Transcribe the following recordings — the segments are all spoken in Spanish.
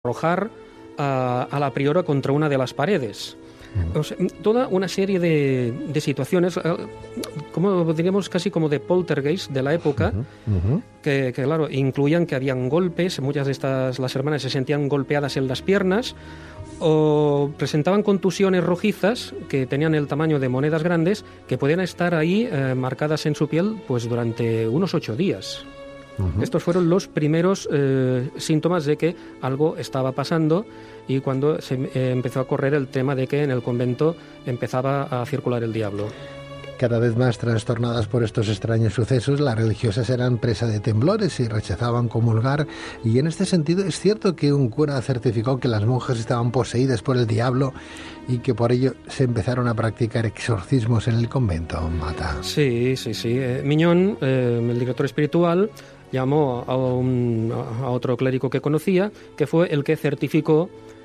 arrojar a la priora contra una de las paredes. O sea, toda una serie de situaciones, como diríamos casi como de poltergeist de la época, que claro, incluían que habían golpes, muchas de las hermanas se sentían golpeadas en las piernas, o presentaban contusiones rojizas que tenían el tamaño de monedas grandes, que podían estar ahí marcadas en su piel pues durante unos 8 días. Estos fueron los primeros síntomas de que algo estaba pasando, y cuando se empezó a correr el tema de que en el convento empezaba a circular el diablo. Cada vez más trastornadas por estos extraños sucesos, las religiosas eran presa de temblores y rechazaban comulgar, y en este sentido es cierto que un cura certificó que las monjas estaban poseídas por el diablo y que por ello se empezaron a practicar exorcismos en el convento, Mata. Sí. Miñón, el director espiritual, llamó a otro clérigo que conocía, que fue el que certificó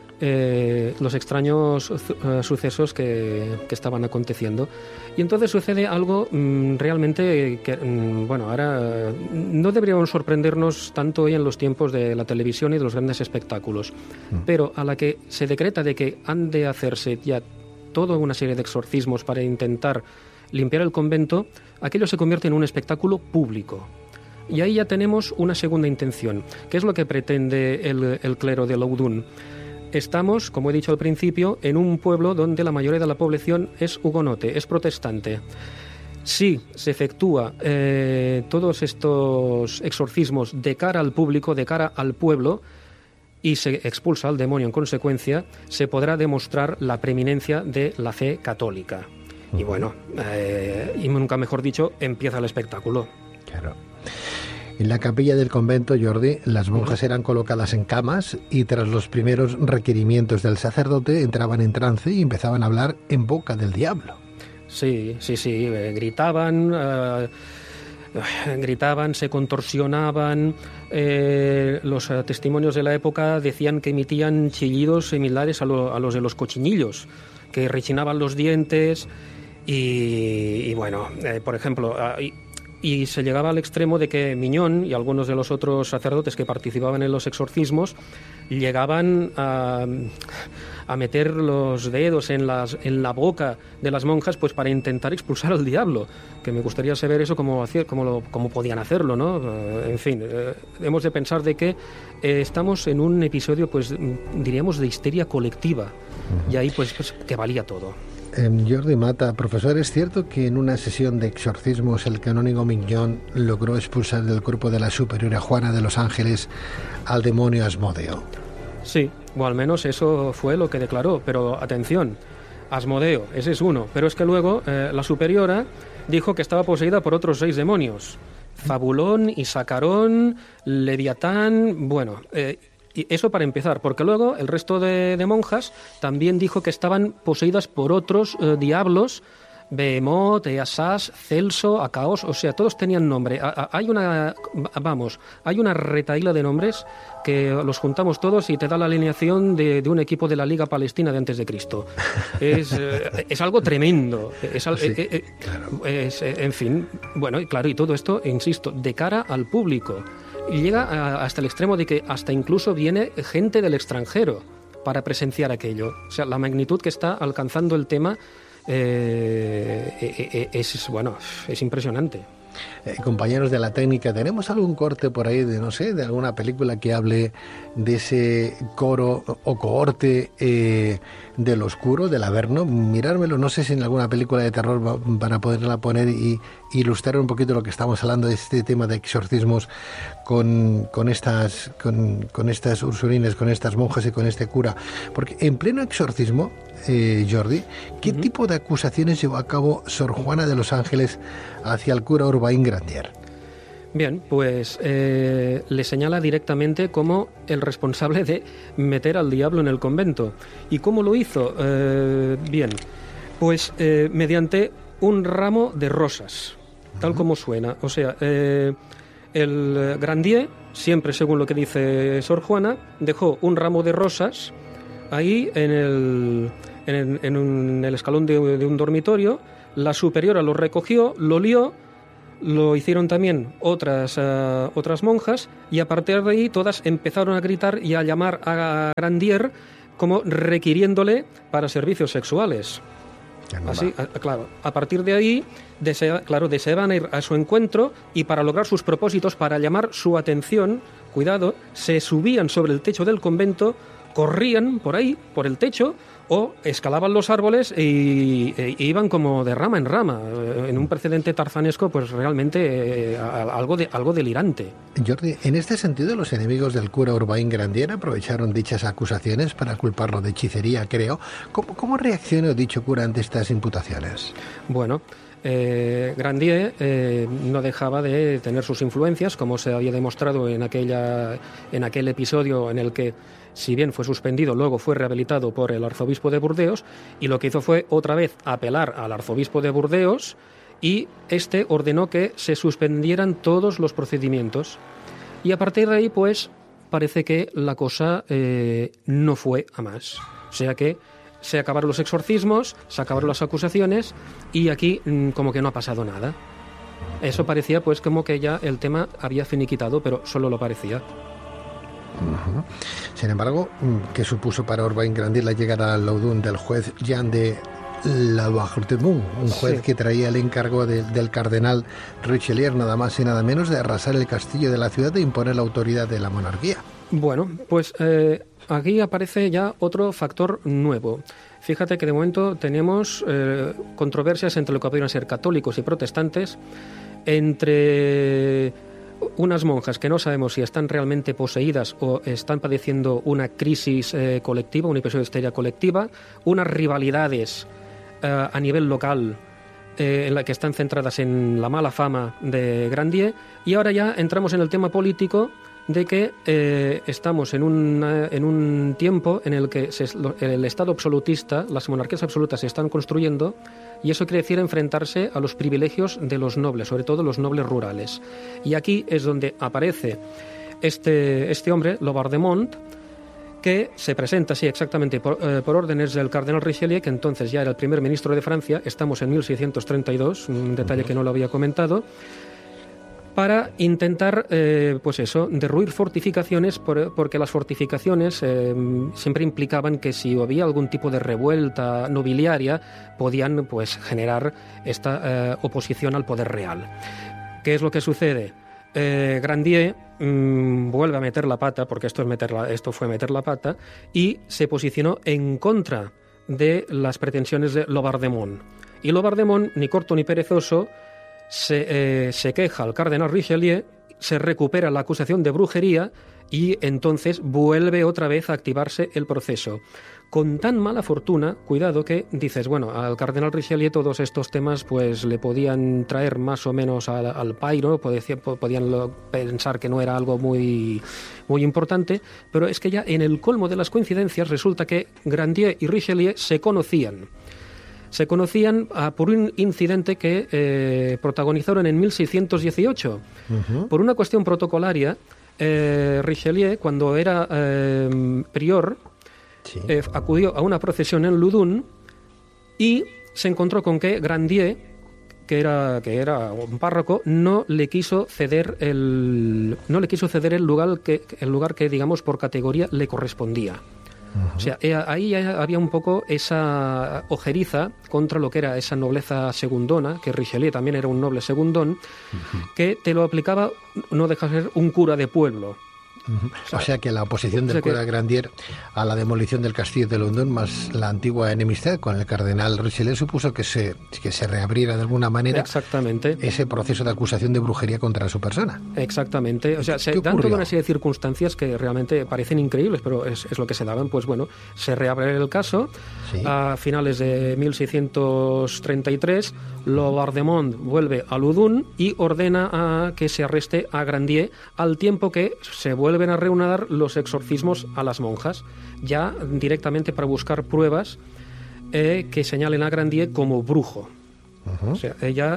los extraños sucesos que estaban aconteciendo. Y entonces sucede algo realmente que, bueno, ahora no deberíamos sorprendernos tanto hoy en los tiempos de la televisión y de los grandes espectáculos, pero a la que se decreta de que han de hacerse ya toda una serie de exorcismos para intentar limpiar el convento, aquello se convierte en un espectáculo público. Y ahí ya tenemos una segunda intención, que es lo que pretende el clero de Laudun. Estamos, como he dicho al principio, en un pueblo donde la mayoría de la población es hugonote, es protestante. Si se efectúa todos estos exorcismos de cara al público, de cara al pueblo, y se expulsa al demonio en consecuencia, se podrá demostrar la preeminencia de la fe católica. Y bueno, y nunca mejor dicho, empieza el espectáculo. Claro. En la capilla del convento, Jordi, las monjas eran colocadas en camas y tras los primeros requerimientos del sacerdote entraban en trance y empezaban a hablar en boca del diablo. Sí, gritaban, se contorsionaban. Los testimonios de la época decían que emitían chillidos similares a los de los cochinillos, que rechinaban los dientes y bueno, por ejemplo... Y se llegaba al extremo de que Miñón y algunos de los otros sacerdotes que participaban en los exorcismos llegaban a meter los dedos en la boca de las monjas pues para intentar expulsar al diablo, que me gustaría saber eso cómo podían hacerlo, ¿no? En fin, hemos de pensar de que estamos en un episodio, pues diríamos, de histeria colectiva, y ahí pues que valía todo. Jordi Mata, profesor, ¿es cierto que en una sesión de exorcismos el canónigo Miñón logró expulsar del cuerpo de la superiora Juana de los Ángeles al demonio Asmodeo? Sí, o al menos eso fue lo que declaró, pero atención, Asmodeo, ese es uno, pero es que luego la superiora dijo que estaba poseída por otros 6 demonios, Fabulón, Isacarón, Leviatán, bueno... Y eso para empezar, porque luego el resto de monjas también dijo que estaban poseídas por otros diablos, Behemoth, Easás, Celso, Acaos, o sea, todos tenían nombre. Hay una retahíla de nombres que los juntamos todos y te da la alineación de un equipo de la Liga Palestina de antes de Cristo. Es algo tremendo. En fin, bueno, y claro, y todo esto, insisto, de cara al público. Y llega hasta el extremo de que hasta incluso viene gente del extranjero para presenciar aquello. O sea, la magnitud que está alcanzando el tema es impresionante. Compañeros de la técnica, ¿tenemos algún corte por ahí de alguna película que hable de ese coro o cohorte del oscuro, del Averno? Mirármelo, no sé si en alguna película de terror para poderla poner y ilustrar un poquito lo que estamos hablando de este tema de exorcismos con estas ursulines, con estas monjas y con este cura. Porque en pleno exorcismo, Jordi, ¿qué tipo de acusaciones llevó a cabo Sor Juana de los Ángeles hacia el cura Urbain Grandier? Bien, pues le señala directamente como el responsable de meter al diablo en el convento. ¿Y cómo lo hizo? Bien, pues mediante un ramo de rosas, tal como suena. O sea, el Grandier, siempre según lo que dice Sor Juana, dejó un ramo de rosas ahí en el escalón de un dormitorio. La superiora lo recogió, lo lió, Lo hicieron también otras monjas, y a partir de ahí todas empezaron a gritar y a llamar a Grandier como requiriéndole para servicios sexuales. Así, claro, a partir de ahí deseaban ir a su encuentro, y para lograr sus propósitos, para llamar su atención, cuidado, se subían sobre el techo del convento, corrían por ahí, por el techo, o escalaban los árboles e iban como de rama en rama, en un precedente tarzanesco pues realmente algo delirante. Jordi, en este sentido los enemigos del cura Urbain Grandier aprovecharon dichas acusaciones para culparlo de hechicería, creo. ¿Cómo reaccionó dicho cura ante estas imputaciones? Bueno, Grandier no dejaba de tener sus influencias, como se había demostrado en aquel episodio en el que, si bien fue suspendido, luego fue rehabilitado por el arzobispo de Burdeos, y lo que hizo fue otra vez apelar al arzobispo de Burdeos, y este ordenó que se suspendieran todos los procedimientos. Y a partir de ahí, pues, parece que la cosa no fue a más. O sea que se acabaron los exorcismos, se acabaron las acusaciones, y aquí como que no ha pasado nada. Eso parecía pues como que ya el tema había finiquitado, pero solo lo parecía. Uh-huh. Sin embargo, ¿qué supuso para Urbain Grandier la llegada al Laudun del juez Jean de Labarthe-Mont, un juez que traía el encargo del cardenal Richelieu, nada más y nada menos, de arrasar el castillo de la ciudad e imponer la autoridad de la monarquía? Bueno, pues aquí aparece ya otro factor nuevo. Fíjate que de momento tenemos controversias entre lo que podrían ser católicos y protestantes, entre unas monjas que no sabemos si están realmente poseídas o están padeciendo una crisis colectiva, un episodio de histeria colectiva, unas rivalidades a nivel local en la que están centradas en la mala fama de Grandier, y ahora ya entramos en el tema político de que estamos en un tiempo en el que el Estado absolutista, las monarquías absolutas se están construyendo, y eso quiere decir enfrentarse a los privilegios de los nobles, sobre todo los nobles rurales. Y aquí es donde aparece este hombre, Labarthe-Mont, que se presenta, sí, exactamente, por órdenes del cardenal Richelieu, que entonces ya era el primer ministro de Francia. Estamos en 1632, un detalle que no lo había comentado, para intentar, pues eso, derruir fortificaciones, porque las fortificaciones siempre implicaban que si había algún tipo de revuelta nobiliaria, podían pues generar esta oposición al poder real. ¿Qué es lo que sucede? Grandier vuelve a meter la pata, porque esto fue meter la pata, y se posicionó en contra de las pretensiones de Labarthe-Mont. Y Labarthe-Mont, ni corto ni perezoso, se queja al cardenal Richelieu, se recupera la acusación de brujería, y entonces vuelve otra vez a activarse el proceso. Con tan mala fortuna, cuidado, que dices, bueno, al cardenal Richelieu todos estos temas pues le podían traer más o menos al pairo, podían pensar que no era algo muy, muy importante, pero es que ya en el colmo de las coincidencias resulta que Grandier y Richelieu se conocían por un incidente que protagonizaron en 1618. Uh-huh. Por una cuestión protocolaria, Richelieu, cuando era prior, sí, acudió a una procesión en Loudun y se encontró con que Grandier, que era un párroco, no le quiso ceder el lugar que digamos por categoría le correspondía. O sea, ahí ya había un poco esa ojeriza contra lo que era esa nobleza segundona, que Richelieu también era un noble segundón, que te lo aplicaba, no deja de ser un cura de pueblo. O sea que la oposición del cura Grandier a la demolición del castillo de Loudun, más la antigua enemistad con el cardenal Richelieu, supuso que se reabriera de alguna manera ese proceso de acusación de brujería contra su persona. Exactamente. O sea, se dan toda una serie de circunstancias que realmente parecen increíbles, pero es lo que se daban. Pues bueno, se reabre el caso. Sí. A finales de 1633, Labarthe-Mont vuelve a Loudun y ordena a que se arreste a Grandier, al tiempo que se vuelven a reanudar los exorcismos a las monjas, ya directamente para buscar pruebas que señalen a Grandier como brujo. Uh-huh. O sea,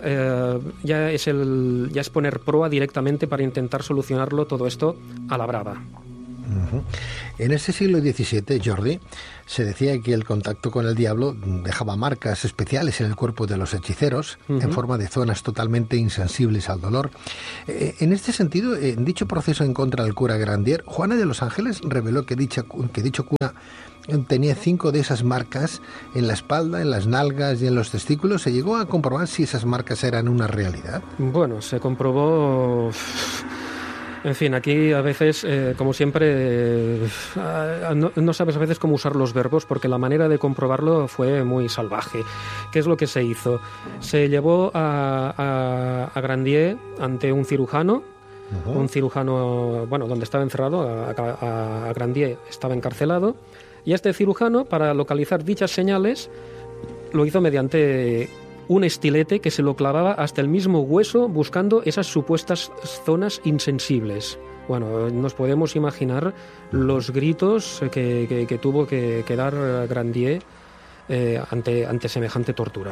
ya es poner proa directamente para intentar solucionarlo todo esto a la brava. Uh-huh. En ese siglo XVII, Jordi, se decía que el contacto con el diablo dejaba marcas especiales en el cuerpo de los hechiceros, en forma de zonas totalmente insensibles al dolor. En este sentido, en dicho proceso en contra del cura Grandier, Juana de los Ángeles reveló que dicho cura tenía 5 de esas marcas en la espalda, en las nalgas y en los testículos. ¿Se llegó a comprobar si esas marcas eran una realidad? Bueno, se comprobó... En fin, aquí a veces, como siempre, no sabes a veces cómo usar los verbos, porque la manera de comprobarlo fue muy salvaje. ¿Qué es lo que se hizo? Se llevó a Grandier ante un cirujano. Uh-huh. Un cirujano, bueno, donde estaba encerrado, a Grandier estaba encarcelado, y este cirujano, para localizar dichas señales, lo hizo mediante un estilete que se lo clavaba hasta el mismo hueso, buscando esas supuestas zonas insensibles. Bueno, nos podemos imaginar los gritos que tuvo que dar Grandier ante semejante tortura.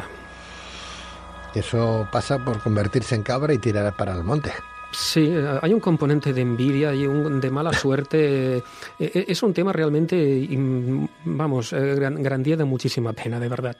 Eso pasa por convertirse en cabra y tirar para el monte. Sí, hay un componente de envidia y de mala suerte. Es un tema realmente, vamos, Grandier da muchísima pena, de verdad.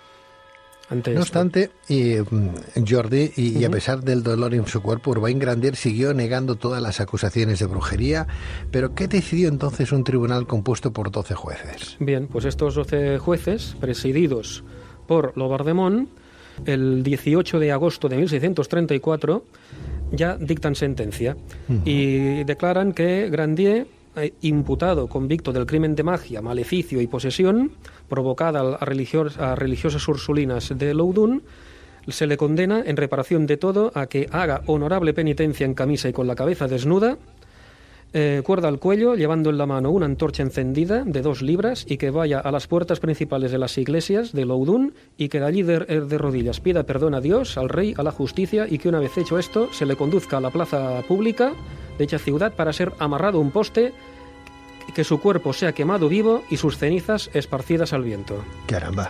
No obstante, Jordi, y a pesar del dolor en su cuerpo, Urbain Grandier siguió negando todas las acusaciones de brujería. ¿Pero qué decidió entonces un tribunal compuesto por 12 jueces? Bien, pues estos 12 jueces, presididos por Laubardemont, el 18 de agosto de 1634, ya dictan sentencia y declaran que Grandier, imputado, convicto del crimen de magia, maleficio y posesión provocada a religiosas ursulinas de Loudun, se le condena, en reparación de todo, a que haga honorable penitencia en camisa y con la cabeza desnuda, cuerda al cuello, llevando en la mano una antorcha encendida de 2 libras, y que vaya a las puertas principales de las iglesias de Loudun y que de allí de rodillas pida perdón a Dios, al rey, a la justicia, y que una vez hecho esto se le conduzca a la plaza pública de dicha ciudad para ser amarrado a un poste, que su cuerpo sea quemado vivo y sus cenizas esparcidas al viento. Caramba.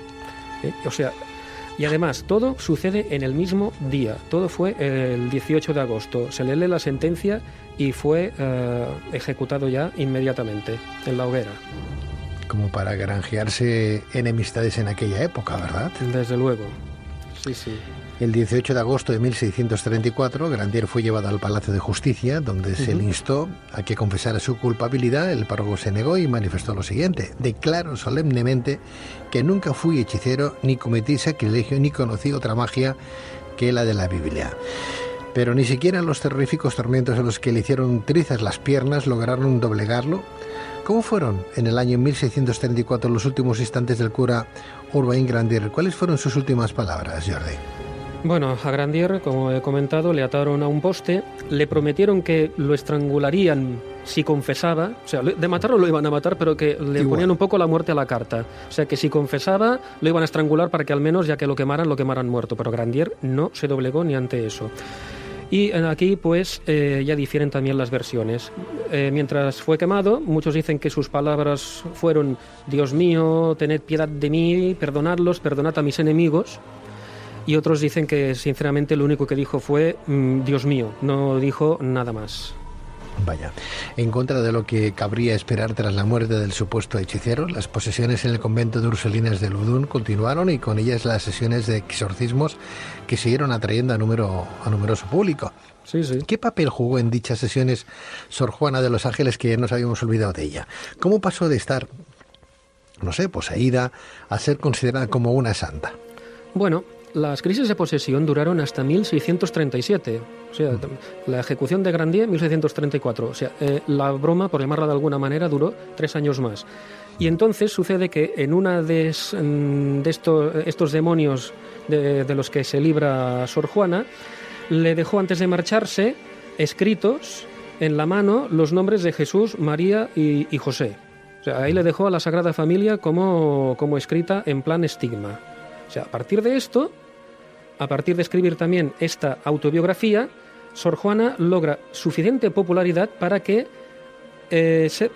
O sea, y además todo sucede en el mismo día. Todo fue el 18 de agosto. Se le lee la sentencia y fue ejecutado ya inmediatamente en la hoguera. Como para granjearse enemistades en aquella época, ¿verdad? Desde luego. Sí, sí. El 18 de agosto de 1634, Grandier fue llevado al Palacio de Justicia, donde se le instó a que confesara su culpabilidad. El párroco se negó y manifestó lo siguiente: declaro solemnemente que nunca fui hechicero, ni cometí sacrilegio, ni conocí otra magia que la de la Biblia. Pero ni siquiera los terroríficos tormentos a los que le hicieron trizas las piernas lograron doblegarlo. ¿Cómo fueron en el año 1634 los últimos instantes del cura Urbain Grandier? ¿Cuáles fueron sus últimas palabras, Jordi? Bueno, a Grandier, como he comentado, le ataron a un poste, le prometieron que lo estrangularían si confesaba, o sea, de matarlo lo iban a matar, pero que le ponían un poco la muerte a la carta. O sea, que si confesaba lo iban a estrangular para que al menos, ya que lo quemaran muerto. Pero Grandier no se doblegó ni ante eso. Y aquí, pues, ya difieren también las versiones. Mientras fue quemado, muchos dicen que sus palabras fueron: Dios mío, tened piedad de mí, perdonadlos, perdonad a mis enemigos. Y otros dicen que, sinceramente, lo único que dijo fue Dios mío, no dijo nada más. Vaya. En contra de lo que cabría esperar tras la muerte del supuesto hechicero, las posesiones en el convento de Ursulinas de Loudun continuaron, y con ellas las sesiones de exorcismos que siguieron atrayendo a numeroso público. Sí, sí. ¿Qué papel jugó en dichas sesiones Sor Juana de los Ángeles, que nos habíamos olvidado de ella? ¿Cómo pasó de estar, no sé, poseída, a ser considerada como una santa? Bueno, las crisis de posesión duraron hasta 1637, o sea, la ejecución de Grandier 1634, o sea, la broma, por llamarla de alguna manera, duró 3 años más. Y entonces sucede que en una de estos demonios de los que se libra Sor Juana, le dejó antes de marcharse escritos en la mano los nombres de Jesús, María y José. O sea, ahí le dejó a la Sagrada Familia como escrita en plan estigma. O sea, a partir de esto, a partir de escribir también esta autobiografía, Sor Juana logra suficiente popularidad para que se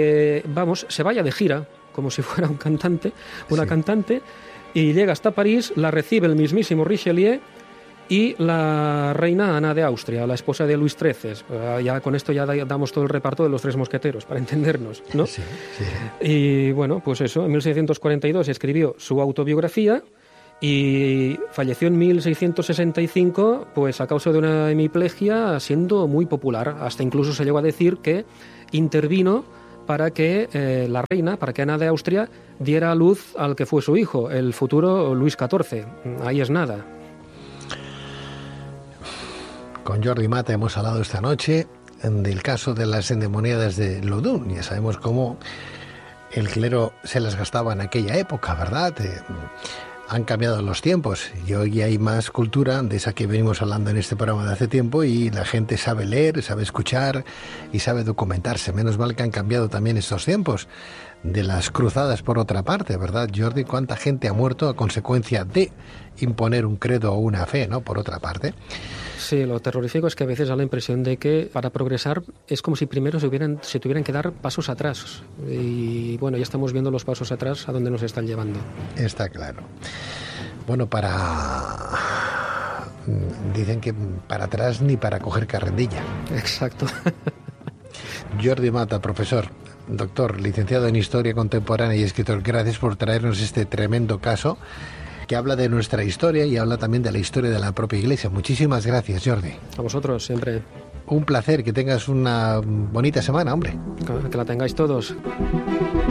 vaya de gira, como si fuera un cantante, una cantante, y llega hasta París, la recibe el mismísimo Richelieu, y la reina Ana de Austria, la esposa de Luis XIII. Ya con esto ya damos todo el reparto de los tres mosqueteros, para entendernos, ¿no? Sí, sí. Y bueno, pues eso, en 1642 escribió su autobiografía y falleció en 1665, pues a causa de una hemiplegia, siendo muy popular. Hasta incluso se llegó a decir que intervino para que la reina, para que Ana de Austria diera a luz al que fue su hijo, el futuro Luis XIV. Ahí es nada. Con Jordi Mata hemos hablado esta noche del caso de las endemoniadas de Lodún. Ya sabemos cómo el clero se las gastaba en aquella época, ¿verdad? Han cambiado los tiempos y hoy hay más cultura de esa que venimos hablando en este programa de hace tiempo, y la gente sabe leer, sabe escuchar y sabe documentarse. Menos mal que han cambiado también estos tiempos de las cruzadas, por otra parte, ¿verdad, Jordi? ¿Cuánta gente ha muerto a consecuencia de imponer un credo o una fe, ¿no? Por otra parte. Sí, lo terrorífico es que a veces da la impresión de que para progresar es como si primero se tuvieran que dar pasos atrás. Y bueno, ya estamos viendo los pasos atrás a dónde nos están llevando. Está claro. Bueno, dicen que para atrás ni para coger carrendilla. Exacto. Jordi Mata, profesor, doctor, licenciado en Historia Contemporánea y escritor, gracias por traernos este tremendo caso que habla de nuestra historia y habla también de la historia de la propia Iglesia. Muchísimas gracias, Jordi. A vosotros, siempre. Un placer, que tengas una bonita semana, hombre. Que la tengáis todos.